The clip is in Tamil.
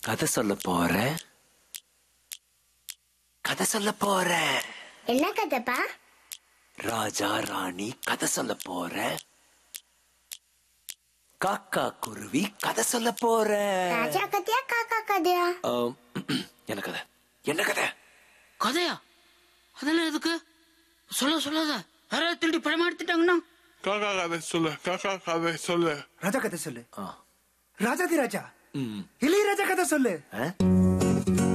கதை சொல்ல போறேன். கதை சொல்ல போறேன். என்ன கதைப்பா? ராஜா ராணி கதை சொல்ல போறேன். காக்கா குருவி கதை சொல்ல போறேன். ராஜா கதையா காக்கா கதையா? என்ன கதை? என்ன கதை? கதையா? அதெல்லாம் எதுக்கு? சொல்லாத. யாராவது திருடி பழமா எடுத்துட்டாங்கன்னா காக்கா கதை சொல்லு. காக்கா கதை சொல்லு. ராஜா கதை சொல்லு. ராஜாதி ராஜா இளையராஜா கதை சொல்லு.